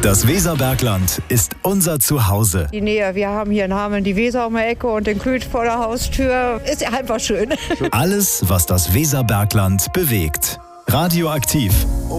Das Weserbergland ist unser Zuhause. Die Nähe, wir haben hier in Hameln die Weser um die Ecke und den Kühl vor der Haustür. Ist ja einfach schön. Alles, was das Weserbergland bewegt. Radioaktiv.